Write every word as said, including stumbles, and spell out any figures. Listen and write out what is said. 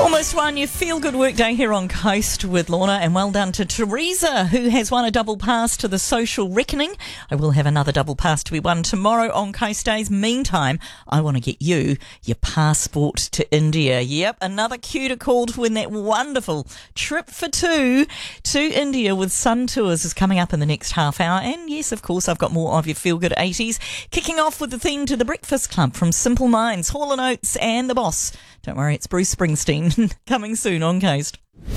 Almost won your feel-good workday here on Coast with Lorna, and well done to Teresa, who has won a double pass to the Social Reckoning. I will have another double pass to be won tomorrow on Coast Days. Meantime, I want to get you your passport to India. Yep, another cue to call to win that wonderful trip for two to India with Sun Tours is coming up in the next half hour. And yes, of course, I've got more of your feel-good eighties, kicking off with the theme to the Breakfast Club from Simple Minds, Hall and Oates and The Boss. Don't worry, it's Bruce Springsteen coming soon on Coast.